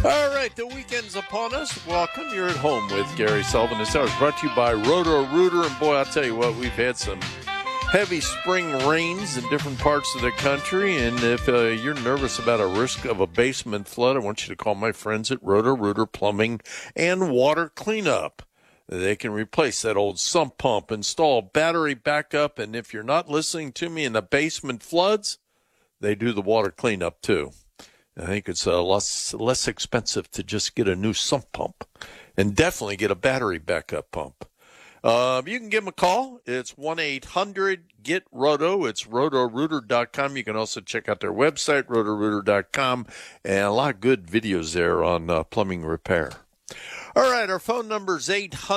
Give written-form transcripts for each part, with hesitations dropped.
All right, the weekend's upon us. Welcome. You're at home with Gary Sullivan. This hour is brought to you by Roto-Rooter. And boy, I'll tell you what, we've had some heavy spring rains in different parts of the country. And if you're nervous about a risk of a basement flood, I want you to call my friends at Roto-Rooter Plumbing and Water Cleanup. They can replace that old sump pump, install battery backup, and if you're not listening to me and the basement floods, they do the water cleanup too. I think it's less expensive to just get a new sump pump and definitely get a battery backup pump. You can give them a call. It's 1-800-GET-ROTO. It's rotorooter.com. You can also check out their website, rotorooter.com, and a lot of good videos there on plumbing repair. All right, our phone number is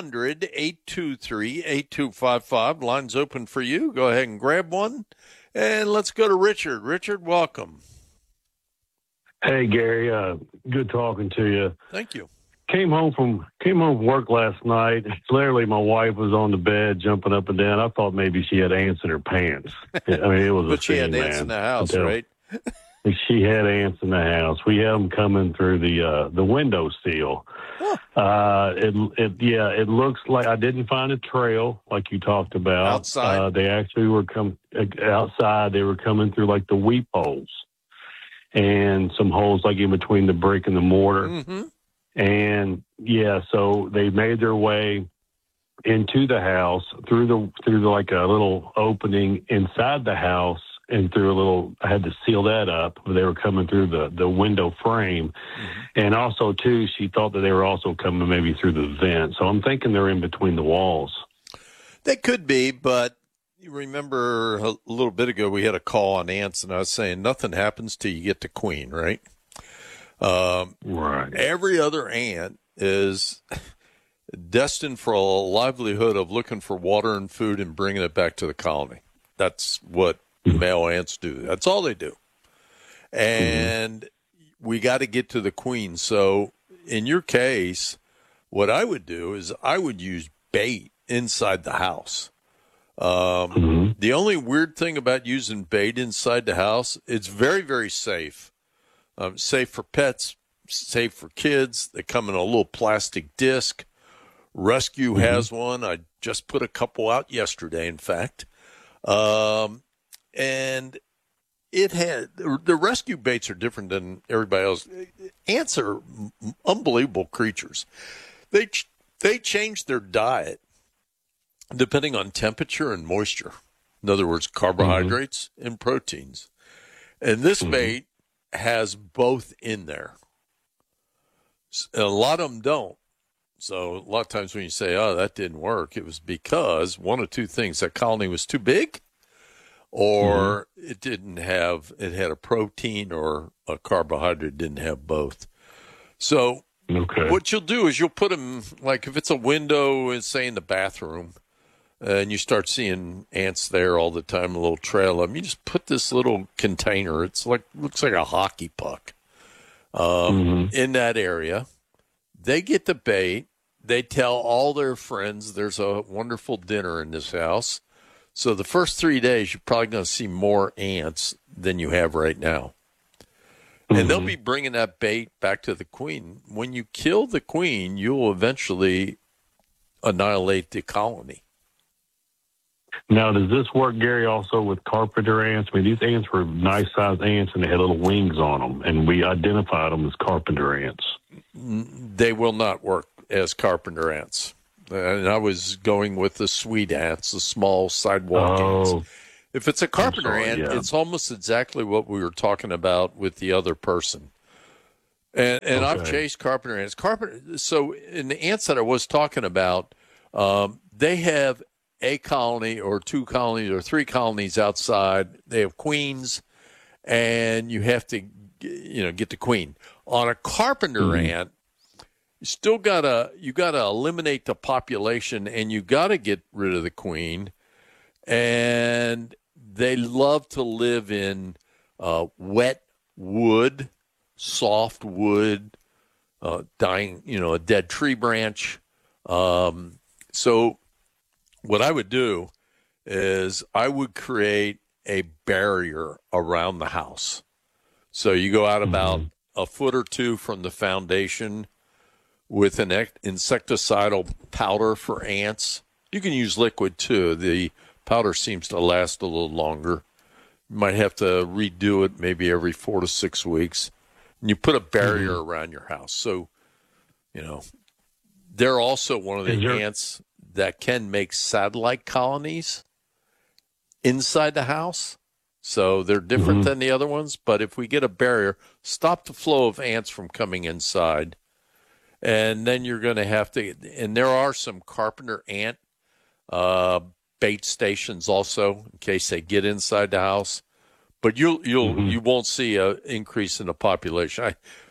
800-823-8255. Line's open for you. Go ahead and grab one. And let's go to Richard. Richard, welcome. Hey, Gary. Good talking to you. Thank you. Came home from work last night. Literally, my wife was on the bed jumping up and down. I thought maybe she had ants in her pants. I mean, it was but she had ants in the house, right? She had ants in the house. We had them coming through the window sill. Huh. It looks like I didn't find a trail like you talked about. Outside? They actually were outside. They were coming through like the weep holes and some holes like in between the brick and the mortar. Mm-hmm. And so they made their way into the house through like a little opening inside the house. And I had to seal that up. They were coming through the window frame. Mm-hmm. And also, too, she thought that they were also coming maybe through the vent. So I'm thinking they're in between the walls. They could be, but you remember a little bit ago we had a call on ants, and I was saying nothing happens till you get to queen, right? Right. Every other ant is destined for a livelihood of looking for water and food and bringing it back to the colony. That's what male ants do. That's all they do. And we got to get to the queen. So in your case, what I would do is I would use bait inside the house. The only weird thing about using bait inside the house, it's very, very safe. Safe for pets, safe for kids. They come in a little plastic disc. Rescue has one. I just put a couple out yesterday, in fact. And it had the rescue baits are different than everybody else. Ants are unbelievable creatures. They change their diet depending on temperature and moisture. In other words, carbohydrates and proteins. And this bait has both in there. And a lot of them don't. So a lot of times when you say, oh, that didn't work, it was because one of two things. That colony was too big, or it had a protein or a carbohydrate, didn't have both. So what you'll do is you'll put them, like if it's a window, say in the bathroom, and you start seeing ants there all the time, a little trail of them, you just put this little container, looks like a hockey puck, in that area. They get the bait. They tell all their friends there's a wonderful dinner in this house. So the first 3 days, you're probably going to see more ants than you have right now. And they'll be bringing that bait back to the queen. When you kill the queen, you'll eventually annihilate the colony. Now, does this work, Gary, also with carpenter ants? I mean, these ants were nice-sized ants, and they had little wings on them, and we identified them as carpenter ants. They will not work as carpenter ants. And I was going with the sweet ants, the small sidewalk ants. If it's a carpenter ant, it's almost exactly what we were talking about with the other person. And I've chased carpenter ants. So in the ants that I was talking about, they have a colony or two colonies or three colonies outside. They have queens, and you have to, get the queen. On a carpenter ant, you gotta eliminate the population, and you gotta get rid of the queen. And they love to live in wet wood, soft wood, dying, a dead tree branch. So what I would do is I would create a barrier around the house. So you go out about a foot or two from the foundation with an insecticidal powder for ants. You can use liquid too. The powder seems to last a little longer. You might have to redo it maybe every 4 to 6 weeks. And you put a barrier around your house. So, they're also one of the ants that can make satellite colonies inside the house. So they're different than the other ones. But if we get a barrier, stop the flow of ants from coming inside. And then you're going to have to, and there are some carpenter ant bait stations also in case they get inside the house. But you won't see an increase in the population.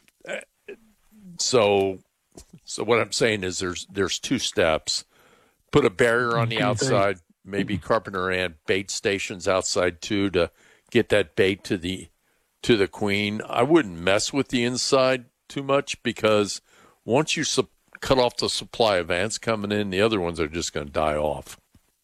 So what I'm saying is there's 2 steps. Put a barrier on the outside, maybe carpenter ant bait stations outside too to get that bait to the queen. I wouldn't mess with the inside too much because once you cut off the supply of ants coming in, the other ones are just going to die off.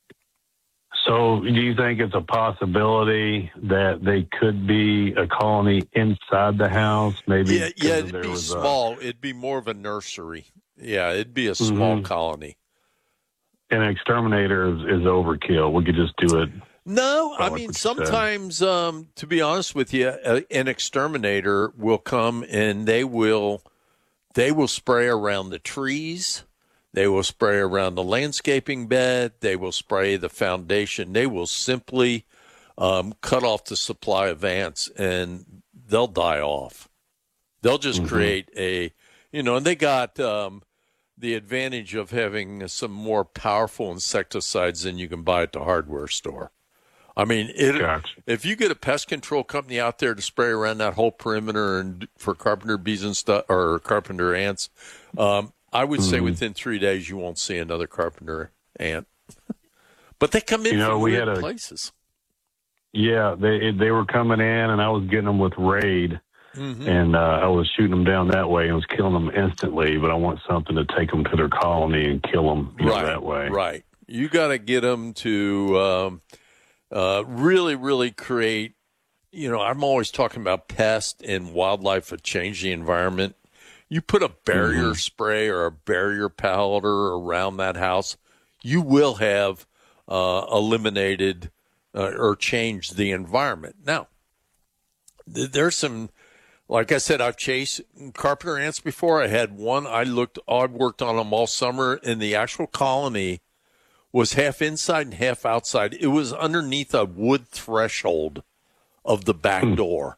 So do you think it's a possibility that they could be a colony inside the house? Maybe. Yeah, it'd be small. It'd be more of a nursery. Yeah, it'd be a small colony. An exterminator is overkill. We could just do it. No, I mean, sometimes, to be honest with you, an exterminator will come and they will spray around the trees. They will spray around the landscaping bed. They will spray the foundation. They will simply cut off the supply of ants, and they'll die off. They'll just create and they got the advantage of having some more powerful insecticides than you can buy at the hardware store. I mean, if you get a pest control company out there to spray around that whole perimeter and for carpenter bees and stuff or carpenter ants, I would say within 3 days you won't see another carpenter ant. But they come in from weird places. Yeah, they were coming in, and I was getting them with Raid, and I was shooting them down that way and was killing them instantly. But I want something to take them to their colony and kill them that way. Right. You got to get them to really, really create. I'm always talking about pest and wildlife that change the environment. You put a barrier spray or a barrier powder around that house, you will have eliminated or changed the environment. Now, there's some, like I said, I've chased carpenter ants before. I had one. I worked on them all summer, and the actual colony was half inside and half outside. It was underneath a wood threshold of the back door.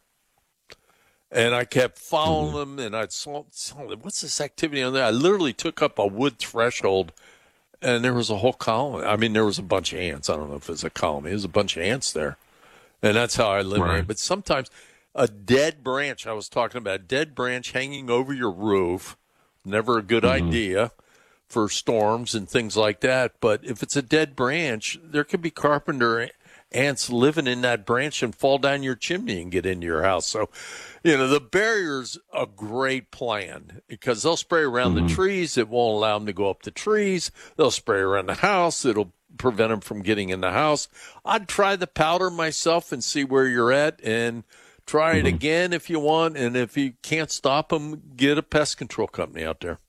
And I kept following them, and I'd saw, what's this activity on there? I literally took up a wood threshold, and there was a whole colony. I mean, there was a bunch of ants. I don't know if it was a colony. There was a bunch of ants there. And that's how I eliminated. Right. But sometimes a dead branch, I was talking about a dead branch hanging over your roof, never a good idea for storms and things like that. But if it's a dead branch, there could be carpenter ants living in that branch and fall down your chimney and get into your house. So, the barrier's a great plan because they'll spray around the trees. It won't allow them to go up the trees. They'll spray around the house. It'll prevent them from getting in the house. I'd try the powder myself and see where you're at and try it again if you want. And if you can't stop them, get a pest control company out there.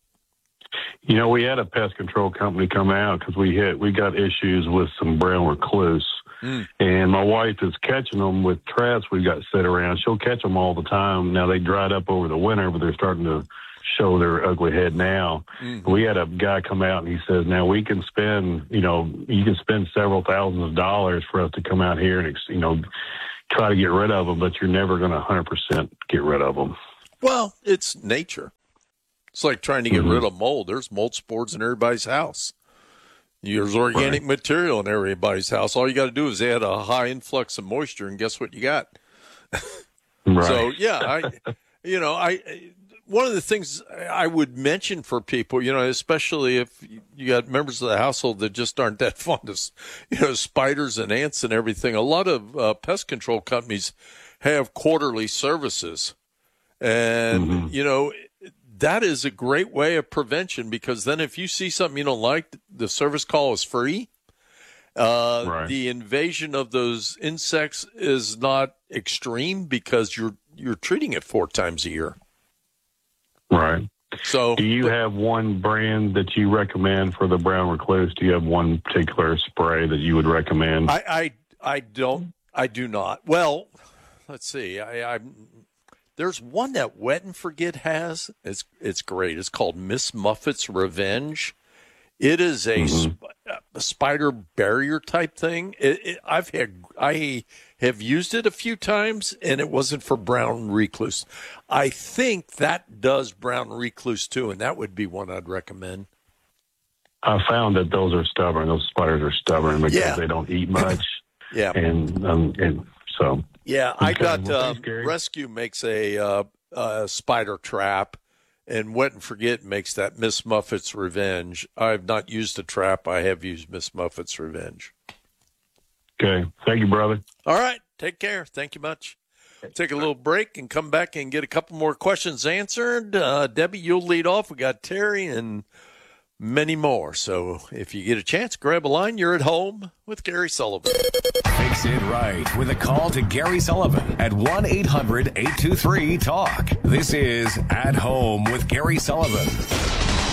We had a pest control company come out because we got issues with some brown recluse. And my wife is catching them with traps we've got set around. She'll catch them all the time. Now, they dried up over the winter, but they're starting to show their ugly head now. We had a guy come out, and he says, now we can spend, you can spend several thousands of dollars for us to come out here and, try to get rid of them, but you're never going to 100% get rid of them. Well, it's nature. It's like trying to get rid of mold. There's mold spores in everybody's house. There's organic material in everybody's house. All you got to do is add a high influx of moisture, and guess what you got? Right. So, yeah, one of the things I would mention for people, especially if you got members of the household that just aren't that fond of, spiders and ants and everything. A lot of pest control companies have quarterly services, and that is a great way of prevention because then if you see something you don't like, the service call is free. The invasion of those insects is not extreme because you're treating it 4 times a year. Right. So, do you have one brand that you recommend for the brown recluse? Do you have one particular spray that you would recommend? I do not. Well, let's see. There's one that Wet and Forget has. It's great. It's called Miss Muffet's Revenge. It is a spider barrier type thing. I have used it a few times, and it wasn't for brown recluse. I think that does brown recluse too, and that would be one I'd recommend. I found that those are stubborn. Those spiders are stubborn because they don't eat much. Yeah, and so I got Rescue makes a spider trap. And Wet and Forget makes that Miss Muffet's Revenge. I've not used a trap. I have used Miss Muffet's Revenge. Okay. Thank you, brother. All right. Take care. Thank you much. Take a little break and come back and get a couple more questions answered. Debbie, you'll lead off. We got Terry and many more. So if you get a chance, grab a line. You're at home with Gary Sullivan. Fix it right with a call to Gary Sullivan at 1-800-823-TALK. This is At Home with Gary Sullivan.